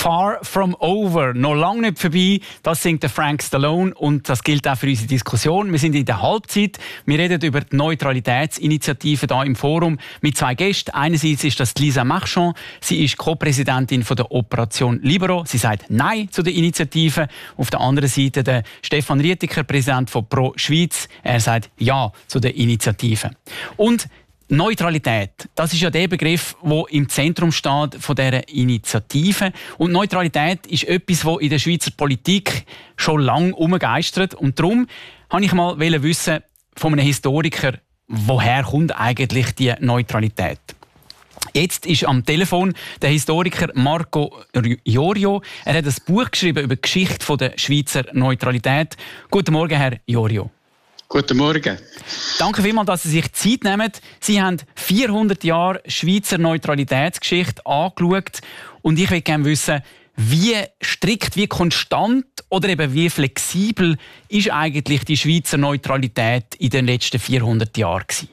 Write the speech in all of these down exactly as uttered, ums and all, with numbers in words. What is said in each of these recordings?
Far from over, noch lange nicht vorbei. Das singt der Frank Stallone und das gilt auch für unsere Diskussion. Wir sind in der Halbzeit. Wir reden über die Neutralitätsinitiative hier im Forum mit zwei Gästen. Einerseits ist das Lisa Marchand. Sie ist Co-Präsidentin von der Operation Libero. Sie sagt Nein zu der Initiative. Auf der anderen Seite der Stefan Rietiker, Präsident von Pro Schweiz. Er sagt Ja zu der Initiative. Und Neutralität, das ist ja der Begriff, der im Zentrum steht von dieser Initiative. Und Neutralität ist etwas, das in der Schweizer Politik schon lange umgeistert. Und darum wollte ich mal wissen von einem Historiker, woher kommt eigentlich die Neutralität? Jetzt ist am Telefon der Historiker Marco Iorio. Er hat ein Buch geschrieben über die Geschichte der Schweizer Neutralität. Guten Morgen, Herr Iorio. Guten Morgen. Danke vielmals, dass Sie sich Zeit nehmen. Sie haben vierhundert Jahre Schweizer Neutralitätsgeschichte angeschaut. Und ich möchte gerne wissen, wie strikt, wie konstant oder eben wie flexibel ist eigentlich die Schweizer Neutralität in den letzten vierhundert Jahren gewesen?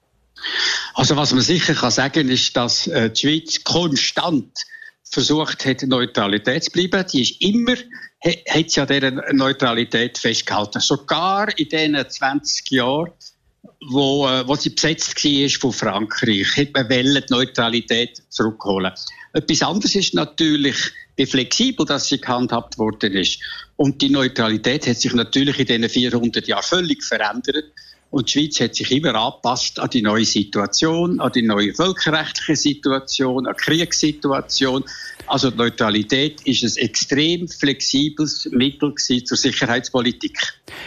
Also was man sicher kann sagen, ist, dass die Schweiz konstant versucht hat, Neutralität zu bleiben. Die ist immer, hat sie an dieser Neutralität festgehalten. Sogar in diesen zwanzig Jahren, wo, wo sie besetzt war von Frankreich, hat man wollen, die Neutralität zurückholen. Etwas anderes ist natürlich, wie flexibel dass sie gehandhabt worden ist. Und die Neutralität hat sich natürlich in diesen vierhundert Jahren völlig verändert. Und die Schweiz hat sich immer angepasst an die neue Situation, an die neue völkerrechtliche Situation, an die Kriegssituation. Also die Neutralität ist ein extrem flexibles Mittel zur Sicherheitspolitik.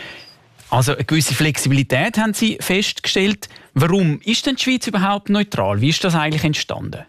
Also eine gewisse Flexibilität haben Sie festgestellt. Warum ist denn die Schweiz überhaupt neutral? Wie ist das eigentlich entstanden?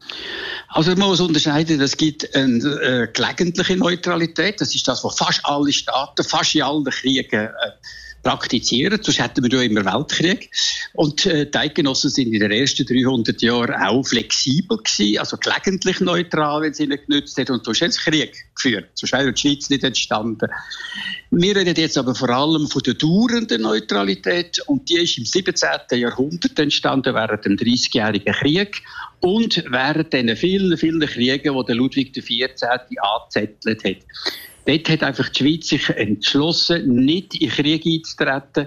Also man muss unterscheiden, es gibt eine äh, gelegentliche Neutralität. Das ist das, was fast alle Staaten, fast in allen Kriegen äh, praktizieren, sonst hätten wir ja immer Weltkrieg. Und äh, die Eidgenossen sind in den ersten dreihundert Jahren auch flexibel gewesen, also gelegentlich neutral, wenn es ihnen genützt hat. Und sonst haben sie Krieg geführt. Sonst wäre die Schweiz nicht entstanden. Wir reden jetzt aber vor allem von der dauernden Neutralität. Und die ist im siebzehnten Jahrhundert entstanden, während dem dreißigjährigen Krieg. Und während den vielen, vielen Kriegen, die der Ludwig der vierzehnte angezettelt hat. Dort hat einfach die Schweiz sich entschlossen, nicht in Krieg einzutreten,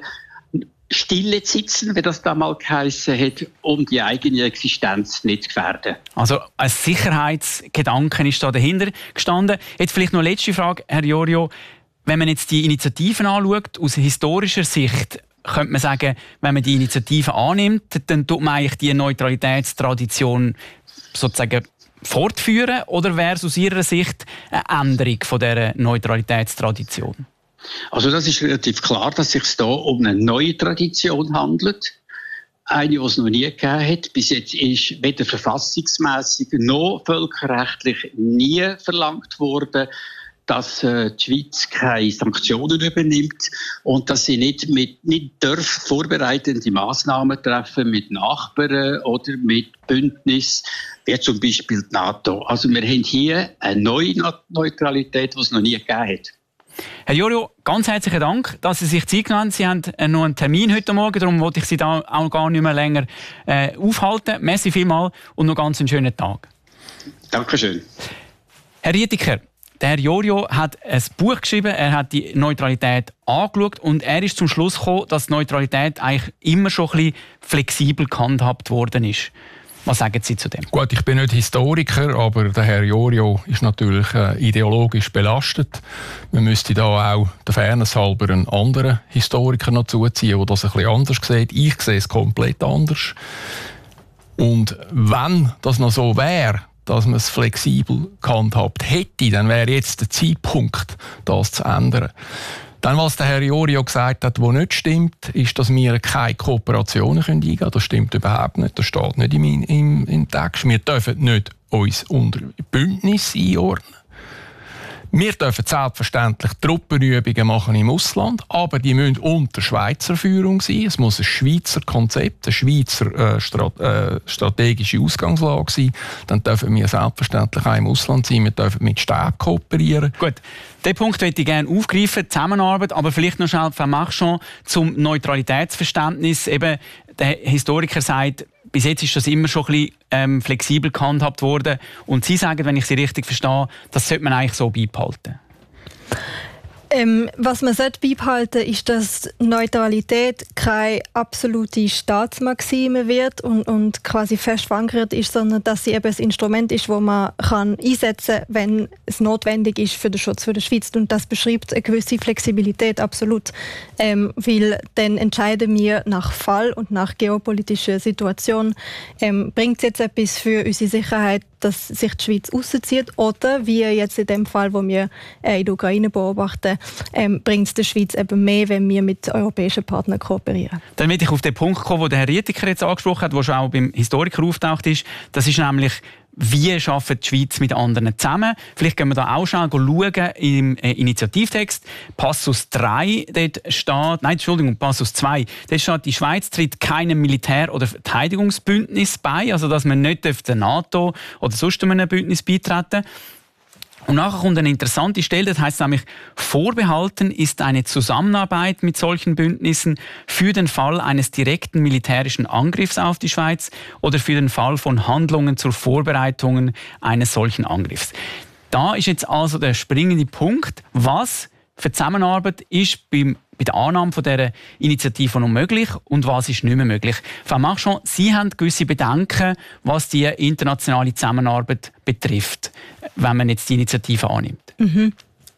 stille zu sitzen, wie das damals geheissen hat, um die eigene Existenz nicht zu gefährden. Also ein Sicherheitsgedanke ist da dahinter gestanden. Jetzt vielleicht noch eine letzte Frage, Herr Iorio. Wenn man jetzt die Initiativen anschaut, aus historischer Sicht, könnte man sagen, wenn man die Initiative annimmt, dann tut man eigentlich die Neutralitätstradition sozusagen fortführen, oder wäre es aus Ihrer Sicht eine Änderung von dieser Neutralitätstradition? Also das ist relativ klar, dass es sich hier um eine neue Tradition handelt. Eine, die es noch nie gegeben hat. Bis jetzt ist weder verfassungsmässig noch völkerrechtlich nie verlangt worden, dass äh, die Schweiz keine Sanktionen übernimmt und dass sie nicht, mit, nicht darf vorbereitende Massnahmen treffen mit Nachbarn oder mit Bündnissen, wie zum Beispiel die NATO. Also wir haben hier eine neue Neutralität, die es noch nie gegeben hat. Herr Iorio, ganz herzlichen Dank, dass Sie sich Zeit genommen haben. Sie haben noch einen Termin heute Morgen, darum wollte ich Sie da auch gar nicht mehr länger äh, aufhalten. Merci vielmals und noch ganz einen schönen Tag. Dankeschön. Herr Rietiker, der Herr Iorio hat ein Buch geschrieben, er hat die Neutralität angeschaut und er ist zum Schluss gekommen, dass die Neutralität eigentlich immer schon ein bisschen flexibel gehandhabt worden ist. Was sagen Sie zu dem? Gut, ich bin nicht Historiker, aber der Herr Iorio ist natürlich äh, ideologisch belastet. Man müsste da auch der Fairness halber einen anderen Historiker noch zuziehen, der das ein bisschen anders sieht. Ich sehe es komplett anders. Und wenn das noch so wäre, dass man es flexibel gehandhabt hätte, dann wäre jetzt der Zeitpunkt, das zu ändern. Dann, was der Herr Iorio gesagt hat, was nicht stimmt, ist, dass wir keine Kooperationen eingehen können. Das stimmt überhaupt nicht. Das steht nicht im, im, im Text. Wir dürfen nicht uns unter Bündnis einordnen. Wir dürfen selbstverständlich Truppenübungen machen im Ausland, aber die müssen unter Schweizer Führung sein. Es muss ein Schweizer Konzept, eine Schweizer äh, Strat äh, strategische Ausgangslage sein. Dann dürfen wir selbstverständlich auch im Ausland sein. Wir dürfen mit Stäben kooperieren. Gut, diesen Punkt möchte ich gerne aufgreifen, Zusammenarbeit, aber vielleicht noch schnell Frau Marchand zum Neutralitätsverständnis. Eben, der Historiker sagt, bis jetzt ist das immer schon ein bisschen ähm, flexibel gehandhabt worden. Und Sie sagen, wenn ich Sie richtig verstehe, das sollte man eigentlich so beibehalten. Ähm, was man beibehalten sollte, ist, dass Neutralität keine absolute Staatsmaxime wird und, und quasi fest verankert ist, sondern dass sie eben ein Instrument ist, das man kann einsetzen kann, wenn es notwendig ist für den Schutz für die Schweiz. Und das beschreibt eine gewisse Flexibilität absolut, ähm, weil dann entscheiden wir nach Fall und nach geopolitischer Situation, ähm, bringt es jetzt etwas für unsere Sicherheit, dass sich die Schweiz rauszieht, oder wie jetzt in dem Fall, wo wir äh, in der Ukraine beobachten, ähm, bringt es der Schweiz eben mehr, wenn wir mit europäischen Partnern kooperieren. Dann will ich auf den Punkt kommen, den der Herr Rietiker jetzt angesprochen hat, der schon auch beim Historiker auftaucht ist. Das ist nämlich, wie arbeitet die Schweiz mit anderen zusammen? Vielleicht können wir da auch schon schauen im äh, Initiativtext. Passus drei, dort steht, nein, Entschuldigung, Passus zwei, dort steht, die Schweiz tritt keinem Militär- oder Verteidigungsbündnis bei, also dass man nicht der NATO oder sonst einem Bündnis beitreten. Und nachher kommt eine interessante Stelle, das heisst nämlich, vorbehalten ist eine Zusammenarbeit mit solchen Bündnissen für den Fall eines direkten militärischen Angriffs auf die Schweiz oder für den Fall von Handlungen zur Vorbereitung eines solchen Angriffs. Da ist jetzt also der springende Punkt, was für Zusammenarbeit ist beim bei der Annahme von dieser Initiative noch möglich und was ist nicht mehr möglich. Frau Marchand, Sie haben gewisse Bedenken, was die internationale Zusammenarbeit betrifft, wenn man jetzt die Initiative annimmt. Mhm.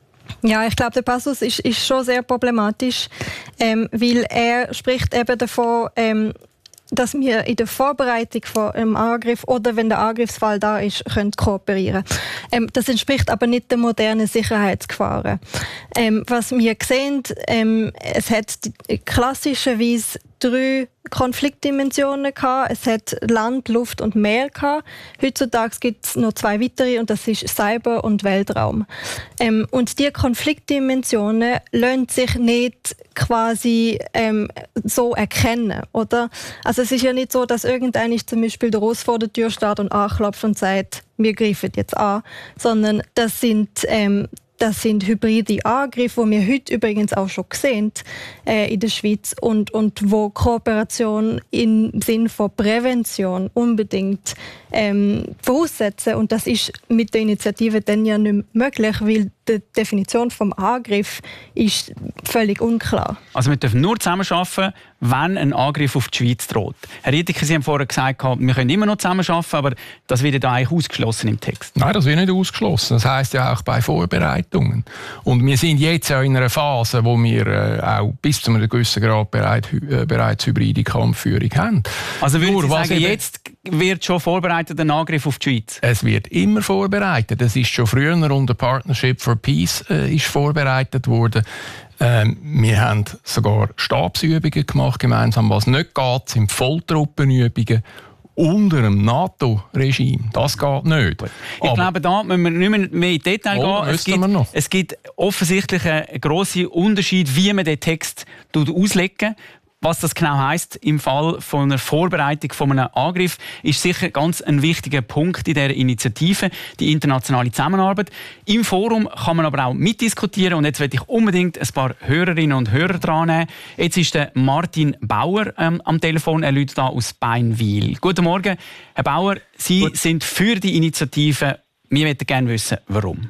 Ja, ich glaube, der Passus ist, ist schon sehr problematisch, ähm, weil er spricht eben davon, ähm, dass wir in der Vorbereitung von einem Angriff oder wenn der Angriffsfall da ist, können kooperieren. Ähm, das entspricht aber nicht den modernen Sicherheitsgefahren. Ähm, was wir sehen, ähm, es hat klassischerweise drei Konfliktdimensionen gehabt. Es hat Land, Luft und Meer gehabt. Heutzutage gibt es noch zwei weitere und das ist Cyber und Weltraum. Ähm, und diese Konfliktdimensionen lassen sich nicht quasi ähm, so erkennen, oder? Also es ist ja nicht so, dass irgendeiner zum Beispiel der Russ vor der Tür steht und anklopft und sagt, wir greifen jetzt an, sondern das sind ähm, Das sind hybride Angriffe, die wir heute übrigens auch schon sehen äh, in der Schweiz und, und wo Kooperation im Sinne von Prävention unbedingt ähm, voraussetzen. Und das ist mit der Initiative dann ja nicht möglich, weil die Definition vom Angriff ist völlig unklar. Also wir dürfen nur zusammenarbeiten, wenn ein Angriff auf die Schweiz droht. Herr Rietiker, Sie haben vorher gesagt, wir können immer noch zusammenarbeiten, aber das wird da eigentlich ausgeschlossen im Text. Nein, das wird nicht ausgeschlossen. Das heisst ja auch bei Vorbereitungen. Und wir sind jetzt auch in einer Phase, wo wir äh, auch bis zu einem gewissen Grad bereit, äh, bereits hybride Kampfführung haben. Also würden Sie sagen, jetzt wird schon vorbereitet ein Angriff auf die Schweiz? Es wird immer vorbereitet. Es ist schon früher unter Partnership for Peace äh, ist vorbereitet worden. Ähm, wir haben sogar Stabsübungen gemacht gemeinsam. Was nicht geht, sind Volltruppenübungen unter dem NATO-Regime. Das geht nicht. Ich Aber glaube, da müssen wir nicht mehr, mehr in Detail oh, gehen. Es gibt, es gibt offensichtlich einen grossen Unterschied, wie man den Text auslegen. Was das genau heisst im Fall von einer Vorbereitung von einem Angriff, ist sicher ganz ein wichtiger Punkt in dieser Initiative, die internationale Zusammenarbeit. Im Forum kann man aber auch mitdiskutieren und jetzt möchte ich unbedingt ein paar Hörerinnen und Hörer dran nehmen. Jetzt ist der Martin Bauer ähm, am Telefon, er läutet da aus Beinwil. Guten Morgen, Herr Bauer, Sie Gut. sind für die Initiative. Wir möchten gerne wissen, warum.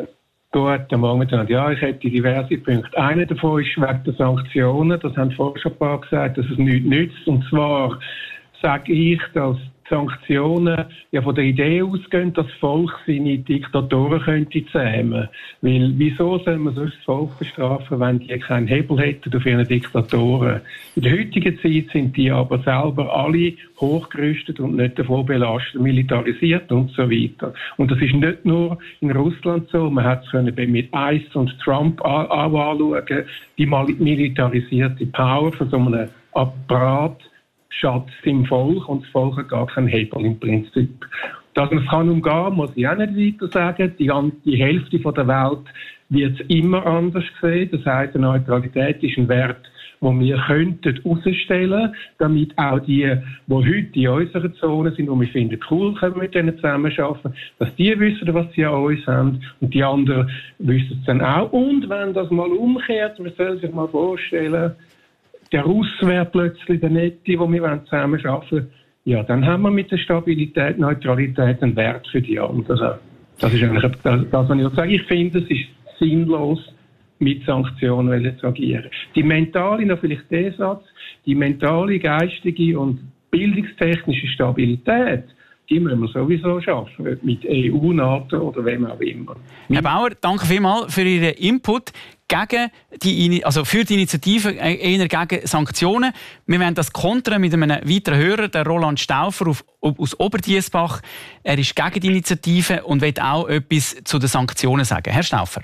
Guten Morgen. Ja, ich hätte diverse Punkte. Einer davon ist wegen der Sanktionen. Das haben vorher schon ein paar gesagt, dass es nichts nützt. Und zwar sage ich, dass die Sanktionen ja von der Idee ausgehen, dass das Volk seine Diktatoren könnte zähmen. Weil wieso soll man sonst das Volk bestrafen, wenn die keinen Hebel hätten auf ihre Diktatoren? In der heutigen Zeit sind die aber selber alle hochgerüstet und nicht davon belastet, militarisiert und so weiter. Und das ist nicht nur in Russland so. Man hat es können mit ICE und Trump anschauen, die militarisierte Power von so einem Apparat Schatz im Volk und das Volk hat gar keinen Hebel im Prinzip. Dass man es kann umgehen, muss ich auch nicht weiter sagen. Die, die Hälfte der Welt wird es immer anders sehen. Das heisst, Neutralität ist ein Wert, den wir könnten herausstellen, damit auch die, die heute in unserer Zone sind, wo wir finden, cool, können wir mit denen zusammenarbeiten, dass die wissen, was sie an uns haben und die anderen wissen es dann auch. Und wenn das mal umkehrt, man soll sich mal vorstellen, der Russ wäre plötzlich der Nette, wo wir zusammenarbeiten wollen. ja, dann haben wir mit der Stabilität, Neutralität einen Wert für die anderen. Das ist eigentlich das, das was ich sage. Ich finde, es ist sinnlos, mit Sanktionen zu agieren. Die mentale, noch vielleicht der Satz, die mentale, geistige und bildungstechnische Stabilität, die müssen wir sowieso schaffen, mit E U, NATO oder wem auch immer. Herr Bauer, danke vielmals für Ihren Input gegen die, also für die Initiative, eher gegen Sanktionen. Wir werden das kontern mit einem weiteren Hörer, der Roland Stauffer auf, aus Oberdiessbach. Er ist gegen die Initiative und will auch etwas zu den Sanktionen sagen. Herr Stauffer.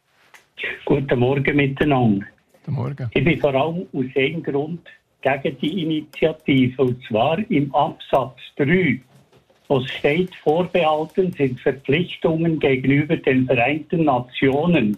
Guten Morgen miteinander. Guten Morgen. Ich bin vor allem aus einem Grund gegen die Initiative, und zwar im Absatz drei. Wo steht, vorbehalten sind Verpflichtungen gegenüber den Vereinten Nationen.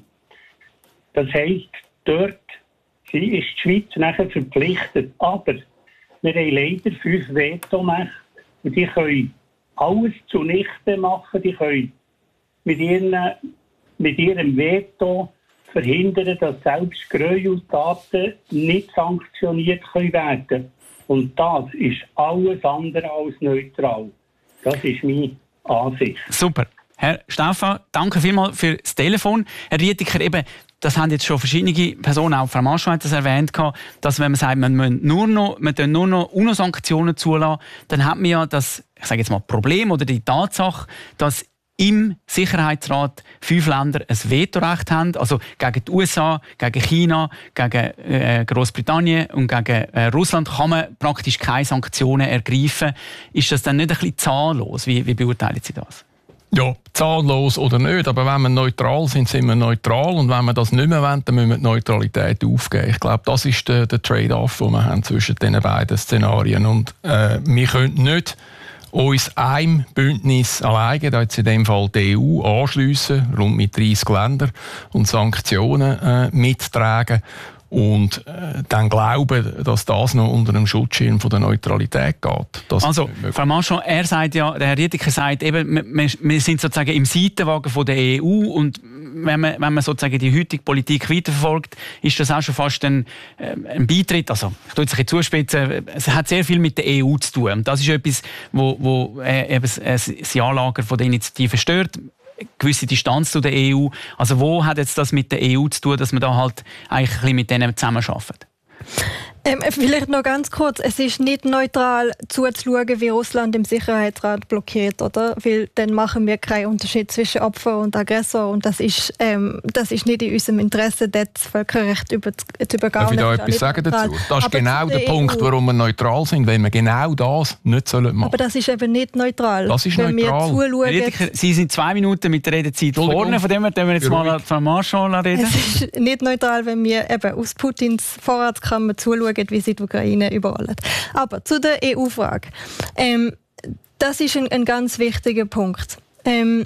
Das heisst, dort ist die Schweiz nachher verpflichtet. Aber wir haben leider fünf Vetomächte und die können alles zunichte machen. Die können mit, ihren, mit ihrem Veto verhindern, dass selbst Gräueltaten nicht sanktioniert werden können. Und das ist alles andere als neutral. Das ist meine Ansicht. Super. Herr Stauffer, danke vielmals für das Telefon. Herr Rietiker, eben, das haben jetzt schon verschiedene Personen, auch Frau Marschall hat das erwähnt, dass wenn man sagt, man muss nur noch, man nur noch UNO-Sanktionen zulassen, dann hat man ja das, ich sage jetzt mal, Problem oder die Tatsache, dass im Sicherheitsrat fünf Länder ein Vetorecht haben, also gegen die U S A, gegen China, gegen äh, Großbritannien und gegen äh, Russland kann man praktisch keine Sanktionen ergreifen. Ist das dann nicht ein bisschen zahnlos? Wie, wie beurteilen Sie das? Ja, zahnlos oder nicht, aber wenn wir neutral sind, sind wir neutral, und wenn wir das nicht mehr wollen, dann müssen wir die Neutralität aufgeben. Ich glaube, das ist der, der Trade-off, den wir haben zwischen diesen beiden Szenarien. Und äh, wir können nicht uns einem Bündnis alleine, da jetzt in dem Fall die E U, anschliessen, rund mit dreissig Ländern, und Sanktionen äh, mittragen und äh, dann glauben, dass das noch unter dem Schutzschirm von der Neutralität geht. Das also, Frau Marchand, er sagt ja, der Herr Rietiker sagt eben, wir, wir sind sozusagen im Seitenwagen von der E U, und wenn man, wenn man sozusagen die heutige Politik weiterverfolgt, ist das auch schon fast ein, äh, ein Beitritt. Also, ich tue es ein bisschen zuspitzen, es hat sehr viel mit der E U zu tun. Und das ist etwas, wo, wo äh, eben das Ja-Lager von der Initiative stört. Gewisse Distanz zu der E U. Also wo hat jetzt das mit der E U zu tun, dass man da halt eigentlich ein bisschen mit denen zusammenarbeitet? Ähm, vielleicht noch ganz kurz. Es ist nicht neutral zuzuschauen, wie Russland im Sicherheitsrat blockiert, oder? Weil dann machen wir keinen Unterschied zwischen Opfer und Aggressor, und das ist, ähm, das ist nicht in unserem Interesse, dort das Völkerrecht über, zu übergehen. Darf ich da etwas sagen dazu? Das ist aber genau der Punkt, E U, warum wir neutral sind, wenn wir genau das nicht machen sollen. Aber das ist eben nicht neutral. Das ist wenn neutral. Wir zuschauen, Rietiker, Sie sind zwei Minuten mit der Redezeit vorne, von dem her wir jetzt mal Frau Marchand reden. Es ist nicht neutral, wenn wir eben aus Putins Vorratskammer zuschauen, wie sie die Ukraine überrollen. Aber zu der E U-Frage. Ähm, das ist ein, ein ganz wichtiger Punkt. Ähm,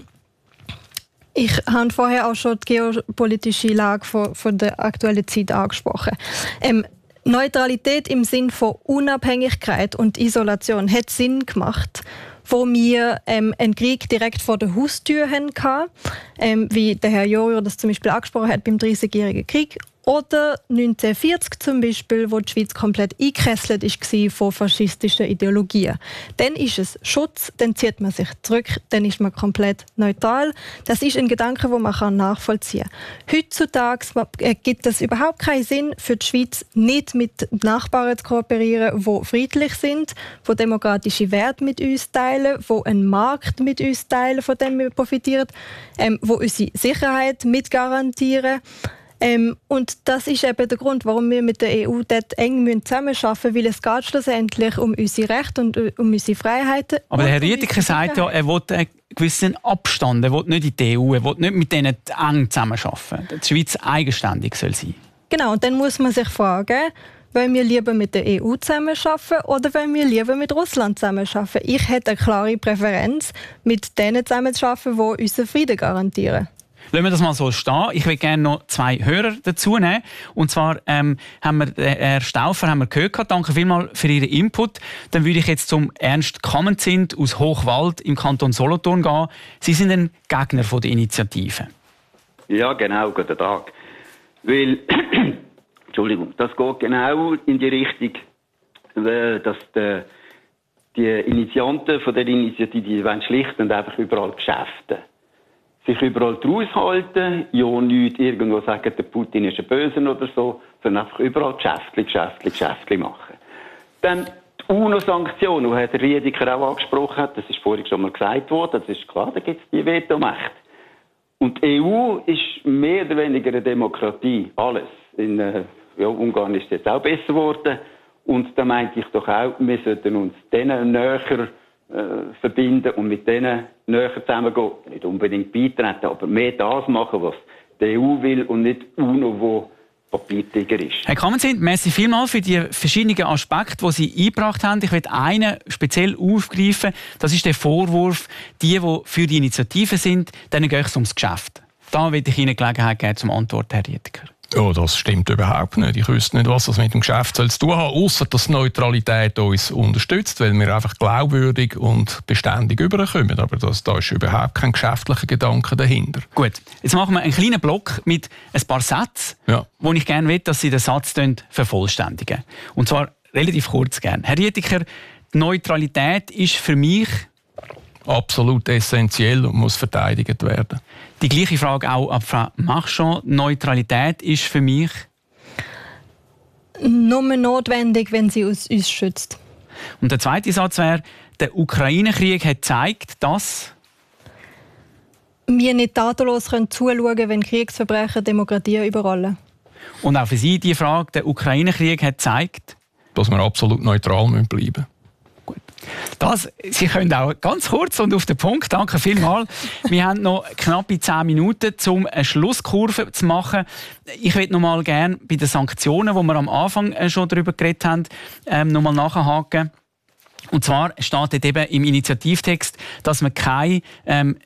ich habe vorher auch schon die geopolitische Lage von, von der aktuellen Zeit angesprochen. Ähm, Neutralität im Sinn von Unabhängigkeit und Isolation hat Sinn gemacht, wo wir ähm, einen Krieg direkt vor der Haustür hatten, ähm, wie der Herr Jorio das zum Beispiel angesprochen hat beim dreißigjährigen Krieg. Oder neunzehnhundertvierzig zum Beispiel, wo die Schweiz komplett eingekesselt war von faschistischen Ideologien. Dann ist es Schutz, dann zieht man sich zurück, dann ist man komplett neutral. Das ist ein Gedanke, den man nachvollziehen kann. Heutzutage gibt es überhaupt keinen Sinn für die Schweiz, nicht mit Nachbarn zu kooperieren, die friedlich sind, die demokratische Werte mit uns teilen, die einen Markt mit uns teilen, von dem wir profitieren, ähm, die unsere Sicherheit mit garantieren. Ähm, und das ist eben der Grund, warum wir mit der E U dort eng zusammenarbeiten müssen, weil es geht schlussendlich um unsere Rechte und um unsere Freiheiten. Aber der Herr Rietiker sagt ja, er will einen gewissen Abstand, er will nicht in die E U, er will nicht mit denen eng zusammenarbeiten. Die Schweiz eigenständig soll sein. Genau, und dann muss man sich fragen, wollen wir lieber mit der E U zusammenarbeiten oder wollen wir lieber mit Russland zusammenarbeiten? Ich hätte eine klare Präferenz, mit denen zusammenzuarbeiten, die unseren Frieden garantieren. Lassen wir das mal so stehen. Ich will gerne noch zwei Hörer dazu nehmen. Und zwar ähm, haben wir den Herrn Stauffer haben wir gehört. Danke vielmals für Ihren Input. Dann würde ich jetzt zum Ernst Kammenzind aus Hochwald im Kanton Solothurn gehen. Sie sind ein Gegner von der Initiative. Ja, genau. Guten Tag. Weil, Entschuldigung, das geht genau in die Richtung, dass der die Initianten von der Initiative, die wollen schlicht und einfach überall Geschäfte. Sich überall draus halten, ja nicht irgendwo sagen, der Putin ist ein Böser oder so, sondern einfach überall Geschäftli, Geschäftli, Geschäftli machen. Dann die UNO-Sanktionen, die Herr Riediker auch angesprochen hat, das ist vorhin schon mal gesagt worden, das ist klar, da gibt es die Vetomacht. Und die E U ist mehr oder weniger eine Demokratie, alles. In äh, ja, Ungarn ist es jetzt auch besser geworden. Und da meinte ich doch auch, wir sollten uns denen näher äh, verbinden und mit denen näher zusammengehen. Nicht unbedingt beitreten, aber mehr das machen, was die E U will und nicht UNO, wo Papiertiger ist. Herr Kamen-Zins, merci vielmals für die verschiedenen Aspekte, die Sie eingebracht haben. Ich will einen speziell aufgreifen. Das ist der Vorwurf, die, die für die Initiative sind, denen geht es ums Geschäft. Da will ich Ihnen Gelegenheit geben zum Antworten, Herr Riediker. Ja, das stimmt überhaupt nicht. Ich wüsste nicht, was das mit dem Geschäft zu tun hat, ausser dass Neutralität uns unterstützt, weil wir einfach glaubwürdig und beständig überkommen. Aber das, da ist überhaupt kein geschäftlicher Gedanke dahinter. Gut, jetzt machen wir einen kleinen Block mit ein paar Sätzen, ja, wo ich gerne will, dass Sie den Satz vervollständigen. Und zwar relativ kurz gerne. Herr Riediker, die Neutralität ist für mich absolut essentiell und muss verteidigt werden. Die gleiche Frage auch an Frau Marchand. Neutralität ist für mich nur notwendig, wenn sie uns, uns schützt. Und der zweite Satz wäre, der Ukraine-Krieg hat gezeigt, dass wir nicht tatenlos können zuschauen, wenn Kriegsverbrechen Demokratie überrollen. Und auch für Sie die Frage, der Ukraine-Krieg hat gezeigt, dass wir absolut neutral bleiben müssen. Gut. Das, Sie können auch ganz kurz und auf den Punkt. Danke vielmals. Wir haben noch knappe zehn Minuten, um eine Schlusskurve zu machen. Ich würde noch mal gerne bei den Sanktionen, wo wir am Anfang schon darüber geredet haben, ähm, noch mal nachhaken. Und zwar steht dort eben im Initiativtext, dass man keine ähm,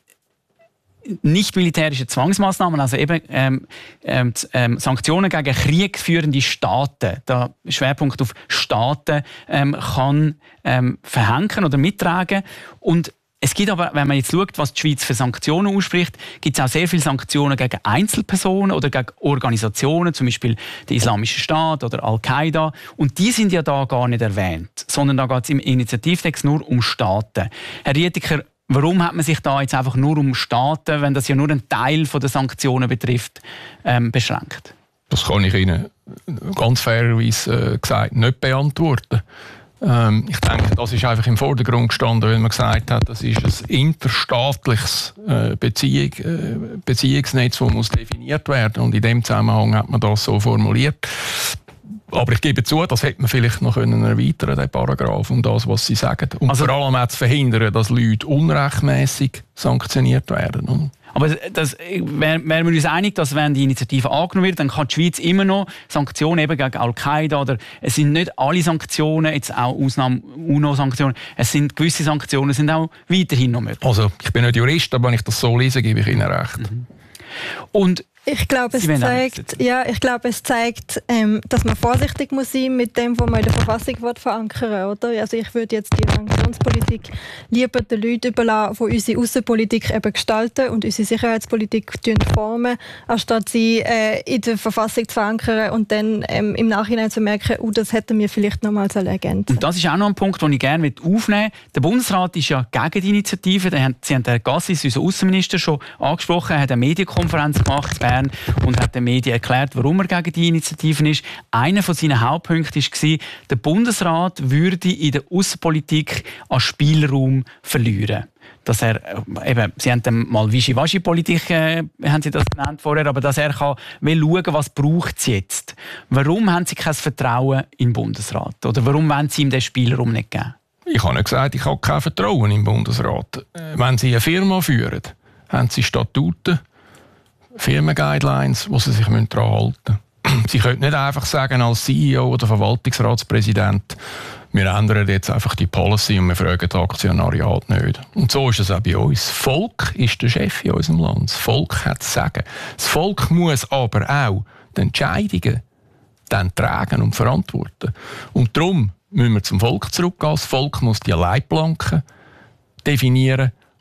nicht militärische Zwangsmaßnahmen, also eben ähm, ähm, ähm, Sanktionen gegen kriegführende Staaten, da Schwerpunkt auf Staaten, ähm, kann ähm, verhängen oder mittragen. Und es gibt aber, wenn man jetzt schaut, was die Schweiz für Sanktionen ausspricht, gibt es auch sehr viele Sanktionen gegen Einzelpersonen oder gegen Organisationen, zum Beispiel der Islamische Staat oder Al-Qaida. Und die sind ja da gar nicht erwähnt, sondern da geht es im Initiativtext nur um Staaten. Herr Riediker, warum hat man sich da jetzt einfach nur um Staaten, wenn das ja nur einen Teil der Sanktionen betrifft, ähm, beschränkt? Das kann ich Ihnen ganz fairerweise äh, gesagt nicht beantworten. Ähm, ich denke, das ist einfach im Vordergrund gestanden, weil man gesagt hat, das ist ein interstaatliches äh, Beziehung, äh, Beziehungsnetz, das muss definiert werden. Und in dem Zusammenhang hat man das so formuliert. Aber ich gebe zu, das hätte man vielleicht noch können erweitern, den Paragraph, um das, was Sie sagen. Und also, vor allem auch zu verhindern, dass Leute unrechtmäßig sanktioniert werden. Aber das, wären wir uns einig, dass wenn die Initiative angenommen wird, dann kann die Schweiz immer noch Sanktionen eben gegen Al-Qaida oder es sind nicht alle Sanktionen, jetzt auch Ausnahmen UNO-Sanktionen, es sind gewisse Sanktionen sind auch weiterhin noch möglich. Also ich bin nicht Jurist, aber wenn ich das so lese, gebe ich Ihnen recht. Mhm. Und Ich glaube, es zeigt, ja, ich glaube, es zeigt, ähm, dass man vorsichtig muss sein mit dem, was man in der Verfassung verankern will, oder? Also ich würde jetzt die Sanktionspolitik lieber den Leuten überlassen, die unsere Außenpolitik eben gestalten und unsere Sicherheitspolitik formen, anstatt sie äh, in der Verfassung zu verankern und dann ähm, im Nachhinein zu merken, oh, das hätten wir vielleicht nochmals ergänzen. Und das ist auch noch ein Punkt, den ich gerne aufnehmen möchte. Der Bundesrat ist ja gegen die Initiative. Sie haben Herrn Gassis, unseren Außenminister, schon angesprochen. Er hat eine Medienkonferenz gemacht in Bern und hat den Medien erklärt, warum er gegen die Initiativen ist. Einer von seinen Hauptpunkten war, der Bundesrat würde in der Außenpolitik an Spielraum verlieren. Dass er, eben, Sie haben dann mal Wischiwaschi-Politik, äh, haben Sie das genannt vorher, aber dass er kann, will schauen, was braucht es jetzt. Warum haben Sie kein Vertrauen im Bundesrat? Oder warum wollen Sie ihm den Spielraum nicht geben? Ich habe nicht gesagt, ich habe kein Vertrauen im Bundesrat. Wenn Sie eine Firma führen, haben Sie Statuten, Firmen-Guidelines, wo Sie sich daran halten müssen. Sie können nicht einfach sagen als C E O oder Verwaltungsratspräsident, wir ändern jetzt einfach die Policy und wir fragen das Aktionariat nicht. Und so ist es auch bei uns. Das Volk ist der Chef in unserem Land. Das Volk hat zu sagen. Das Volk muss aber auch die Entscheidungen dann tragen und verantworten. Und darum müssen wir zum Volk zurückgehen. Das Volk muss die Leitplanken definieren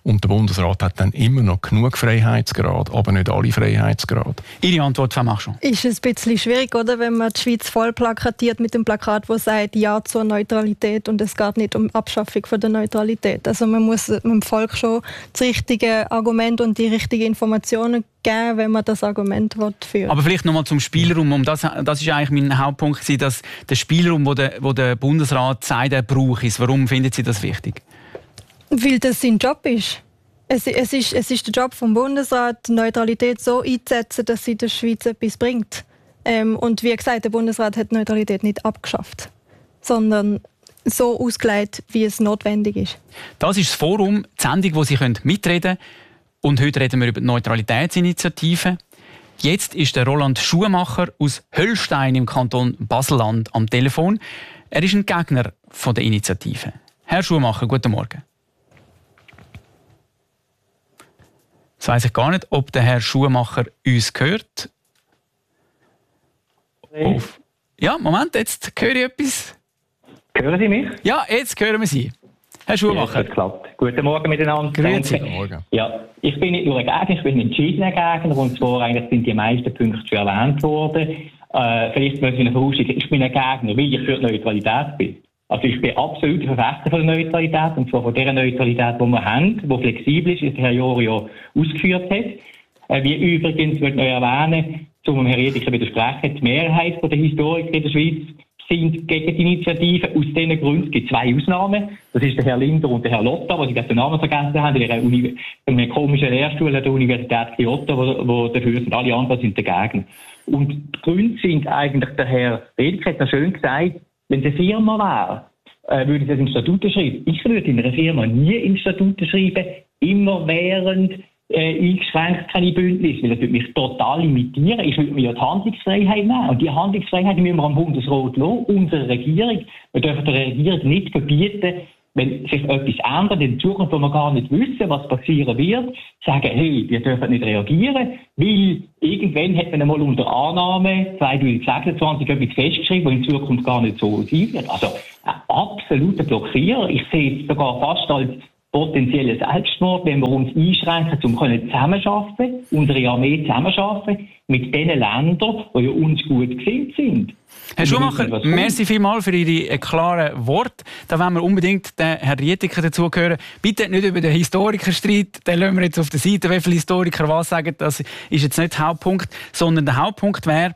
Und der Bundesrat hat dann immer noch genug Freiheitsgrad, aber nicht alle Freiheitsgrade. Ihre Antwort, Frau Machon? Ist es ein bisschen schwierig, oder, wenn man die Schweiz voll plakatiert mit dem Plakat, das sagt Ja zur Neutralität und es geht nicht um Abschaffung von der Neutralität. Also man muss dem Volk schon das richtige Argument und die richtigen Informationen geben, wenn man das Argument führen. Aber vielleicht nochmal zum Spielraum. Um das, das ist eigentlich mein Hauptpunkt, dass der Spielraum, wo der, wo der Bundesrat sagt, er braucht ist. Warum finden Sie das wichtig? Weil das sein Job ist. Es, es ist. Es ist der Job vom Bundesrat, die Neutralität so einzusetzen, dass sie der Schweiz etwas bringt. Ähm, und wie gesagt, der Bundesrat hat die Neutralität nicht abgeschafft, sondern so ausgelegt, wie es notwendig ist. Das ist das Forum, die Sendung, wo Sie mitreden können. Und heute reden wir über die Neutralitätsinitiative. Jetzt ist der Roland Schumacher aus Höllstein im Kanton Basel-Land am Telefon. Er ist ein Gegner von der Initiative. Herr Schumacher, guten Morgen. Jetzt weiss ich gar nicht, ob der Herr Schumacher uns hört. Hey. Ja, Moment, jetzt höre ich etwas. Hören Sie mich? Ja, jetzt hören wir Sie. Herr Schumacher. Ja, klappt. Guten Morgen miteinander. Grüezi. Guten Morgen. Ja, ich bin nicht nur ein Gegner, ich bin ein entschiedener Gegner. Und zwar eigentlich sind die meisten Punkte schon erwähnt worden. Äh, vielleicht möchte ich Ihnen vorausschicken, ich bin ein Gegner, weil ich für die Neutralität bin. Also ich bin absolut Verfechter von der Neutralität, und zwar von der Neutralität, die wir haben, die flexibel ist, wie der Herr Jorio ausgeführt hat. Äh, wie übrigens, möchte ich noch erwähnen, zum Herrn Riediker widersprechen, die Mehrheit der Historiker in der Schweiz sind gegen die Initiative. Aus diesen Gründen gibt es zwei Ausnahmen. Das ist der Herr Linder und der Herr Lotta, die den Namen vergessen haben, in Uni- einem komischen Lehrstuhl an der Universität Kyoto, wo, wo dafür sind. Alle anderen sind dagegen. Und die Gründe sind eigentlich, der Herr Riediker hat das schön gesagt, wenn es eine Firma wäre, äh, würde ich das in Statuten schreiben. Ich würde in einer Firma nie in Statuten schreiben, immer während äh, eingeschränkt keine Bündnis, weil das würde mich total limitieren. Ich würde mir ja die Handlungsfreiheit nehmen. Und die Handlungsfreiheit müssen wir am Bundesrat lassen, unsere Regierung. Wir dürfen der Regierung nicht verbieten, wenn sich etwas ändert in Zukunft, wo wir gar nicht wissen, was passieren wird, sagen, hey, wir dürfen nicht reagieren, weil irgendwann hat man einmal unter Annahme zwanzig sechsundzwanzig etwas festgeschrieben, was in Zukunft gar nicht so sein wird. Also ein absoluter Blockierer. Ich sehe es sogar fast als potenziellen Selbstmord, wenn wir uns einschränken, um zusammenarbeiten, unsere Armee zusammenarbeiten mit den Ländern, die ja uns gut gesinnt sind. Herr Schumacher, merci vielmals für Ihre klaren Worte. Da wollen wir unbedingt den Herrn Riediker dazugehören. Bitte nicht über den Historikerstreit, den lassen wir jetzt auf der Seite. Wie viele Historiker was sagen, das ist jetzt nicht der Hauptpunkt, sondern der Hauptpunkt wäre,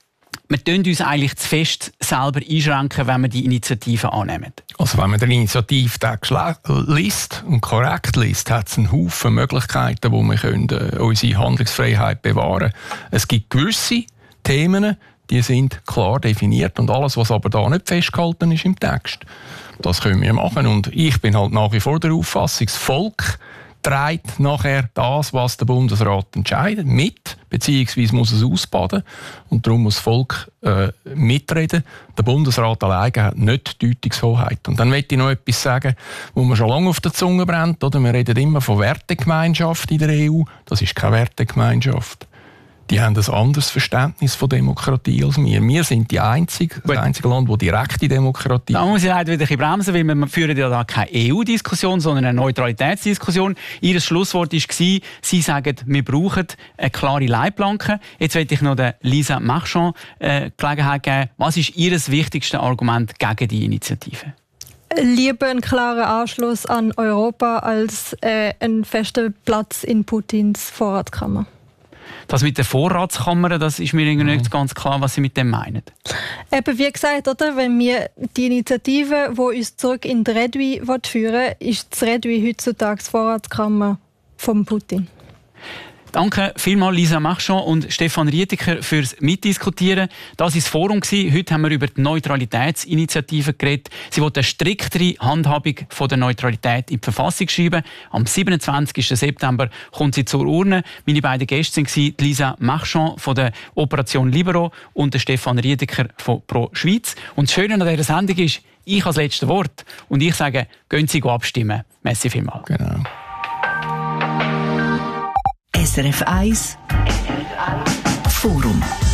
wir tun uns eigentlich zu fest selber einschränken, wenn wir die Initiative annehmen. Also wenn man den Initiativtext liest und korrekt liest, hat es einen Haufen Möglichkeiten, wo wir können, äh, unsere Handlungsfreiheit bewahren können. Es gibt gewisse Themen, die sind klar definiert und alles, was aber da nicht festgehalten ist im Text, das können wir machen. Und ich bin halt nach wie vor der Auffassung, das Volk trägt nachher das, was der Bundesrat entscheidet, mit, beziehungsweise muss es ausbaden. Und darum muss das Volk äh, mitreden. Der Bundesrat alleine hat nicht die Deutungshoheit. Und dann möchte ich noch etwas sagen, wo mir schon lange auf der Zunge brennt. Oder? Wir reden immer von Wertegemeinschaft in der E U. Das ist keine Wertegemeinschaft. Die haben ein anderes Verständnis von Demokratie als wir. Wir sind die einzige, das einzige Land, das direkte Demokratie hat. Da muss ich leider wieder ein bisschen bremsen, weil wir führen ja da keine E U-Diskussion, sondern eine Neutralitätsdiskussion. Ihr Schlusswort war, Sie sagen, wir brauchen eine klare Leitplanke. Jetzt möchte ich noch der Lisa Marchand äh, Gelegenheit geben. Was ist Ihr wichtigstes Argument gegen die Initiative? Lieber einen klaren Anschluss an Europa als äh, einen festen Platz in Putins Vorratskammer. Das mit der Vorratskammer, das ist mir irgendwie nicht ganz klar, was Sie mit dem meinen. Eben wie gesagt, oder? Wenn wir die Initiative, die uns zurück in die Redwi führen will, ist das Redwi heutzutage die Vorratskammer von Putin. Danke vielmals Lisa Marchand und Stefan Riediker fürs Mitdiskutieren. Das war das Forum. Heute haben wir über die Neutralitätsinitiative geredet. Sie will eine striktere Handhabung von der Neutralität in die Verfassung schreiben. Am siebenundzwanzigsten September kommt sie zur Urne. Meine beiden Gäste waren Lisa Marchand von der Operation Libero und der Stefan Riediker von Pro Schweiz. Und das Schöne an dieser Sendung ist, ich als letztes Wort. Und ich sage, gehen Sie abstimmen. Merci vielmals. Genau. S R F eins Forum.